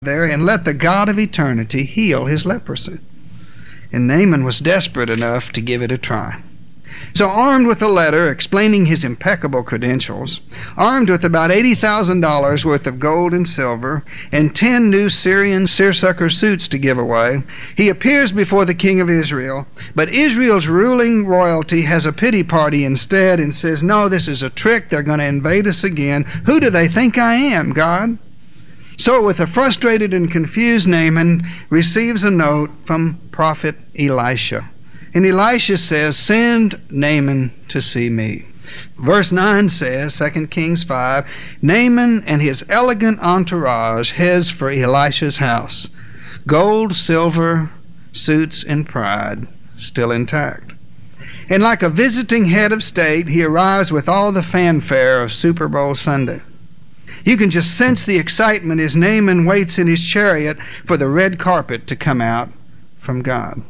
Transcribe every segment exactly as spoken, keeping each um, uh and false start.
there and let the God of eternity heal his leprosy. And Naaman was desperate enough to give it a try. So armed with a letter explaining his impeccable credentials, armed with about eighty thousand dollars worth of gold and silver, and ten new Syrian seersucker suits to give away, he appears before the king of Israel. But Israel's ruling royalty has a pity party instead and says, no, this is a trick. They're going to invade us again. Who do they think I am, God? So with a frustrated and confused Naaman receives a note from prophet Elisha. And Elisha says, send Naaman to see me. Verse nine says, Second Kings five, Naaman and his elegant entourage heads for Elisha's house. Gold, silver, suits, and pride still intact. And like a visiting head of state, he arrives with all the fanfare of Super Bowl Sunday. You can just sense the excitement as Naaman waits in his chariot for the red carpet to come out from God.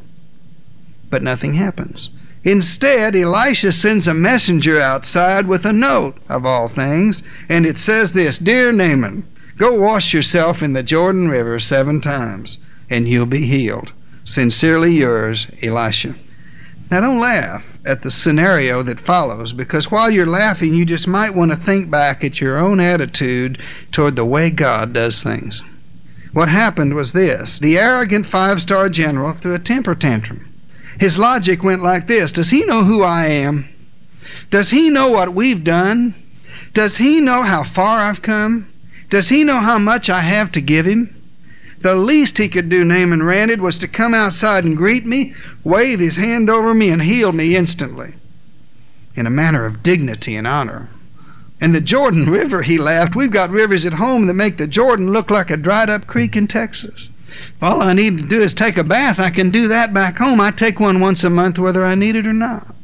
But nothing happens. Instead, Elisha sends a messenger outside with a note, of all things, and it says this, Dear Naaman, go wash yourself in the Jordan River seven times, and you'll be healed. Sincerely yours, Elisha. Now don't laugh at the scenario that follows, because while you're laughing, you just might want to think back at your own attitude toward the way God does things. What happened was this. The arrogant five-star general threw a temper tantrum. His logic went like this. Does he know who I am? Does he know what we've done? Does he know how far I've come? Does he know how much I have to give him? The least he could do, Naaman ranted, was to come outside and greet me, wave his hand over me, and heal me instantly, in a manner of dignity and honor. And the Jordan River, he laughed, we've got rivers at home that make the Jordan look like a dried-up creek in Texas. If all I need to do is take a bath, I can do that back home. I take one once a month whether I need it or not.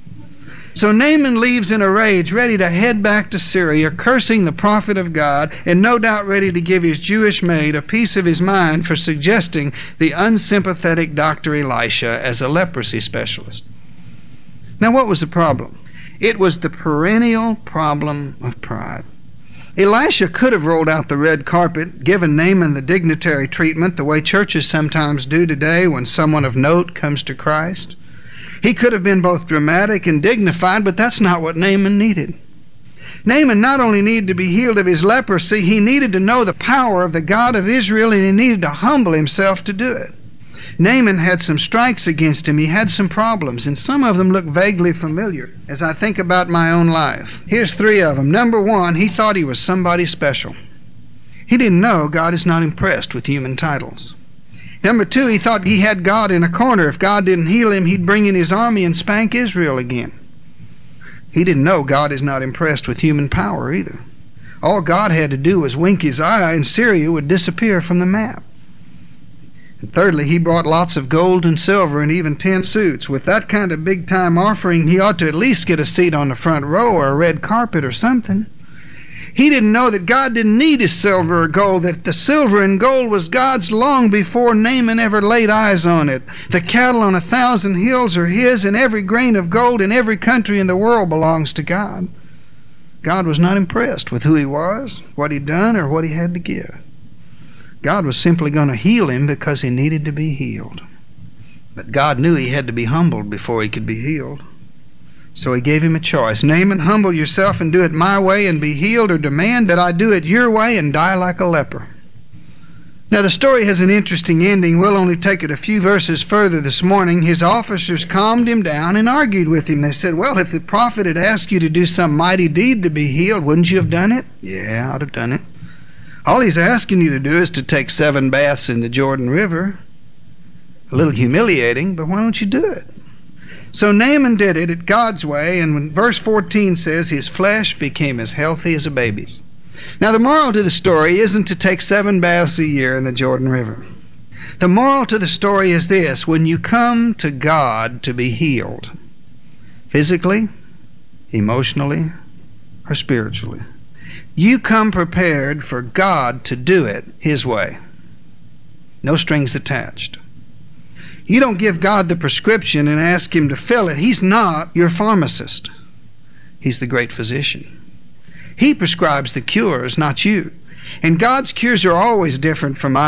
So Naaman leaves in a rage, ready to head back to Syria, cursing the prophet of God, and no doubt ready to give his Jewish maid a piece of his mind for suggesting the unsympathetic Doctor Elisha as a leprosy specialist. Now what was the problem? It was the perennial problem of pride. Elisha could have rolled out the red carpet, given Naaman the dignitary treatment the way churches sometimes do today when someone of note comes to Christ. He could have been both dramatic and dignified, but that's not what Naaman needed. Naaman not only needed to be healed of his leprosy, he needed to know the power of the God of Israel, and he needed to humble himself to do it. Naaman had some strikes against him. He had some problems, and some of them look vaguely familiar as I think about my own life. Here's three of them. Number one, he thought he was somebody special. He didn't know God is not impressed with human titles. Number two, he thought he had God in a corner. If God didn't heal him, he'd bring in his army and spank Israel again. He didn't know God is not impressed with human power either. All God had to do was wink his eye and Syria would disappear from the map. And thirdly, he brought lots of gold and silver and even ten suits. With that kind of big-time offering, he ought to at least get a seat on the front row or a red carpet or something. He didn't know that God didn't need his silver or gold, that the silver and gold was God's long before Naaman ever laid eyes on it. The cattle on a thousand hills are his, and every grain of gold in every country in the world belongs to God. God was not impressed with who he was, what he'd done, or what he had to give. God was simply going to heal him because he needed to be healed. But God knew he had to be humbled before he could be healed. So he gave him a choice. Naaman, humble yourself and do it my way and be healed, or demand that I do it your way and die like a leper. Now the story has an interesting ending. We'll only take it a few verses further this morning. His officers calmed him down and argued with him. They said, well, if the prophet had asked you to do some mighty deed to be healed, wouldn't you have done it? Yeah, I'd have done it. All he's asking you to do is to take seven baths in the Jordan River. A little humiliating, but why don't you do it? So Naaman did it at God's way, and when verse fourteen says his flesh became as healthy as a baby's. Now the moral to the story isn't to take seven baths a year in the Jordan River. The moral to the story is this: when you come to God to be healed, physically, emotionally, or spiritually, you come prepared for God to do it his way. No strings attached. You don't give God the prescription and ask him to fill it. He's not your pharmacist. He's the great physician. He prescribes the cures, not you. And God's cures are always different from